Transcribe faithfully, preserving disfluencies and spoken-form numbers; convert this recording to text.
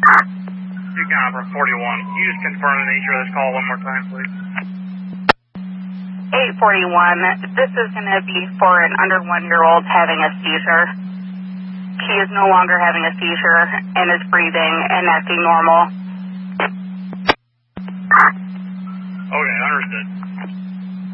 two count for forty-one. Can you just confirm the nature of this call one more time, please? eight forty-one, this is going to be for an under one-year-old having a seizure. She is no longer having a seizure and is breathing and acting normal. Okay, understood.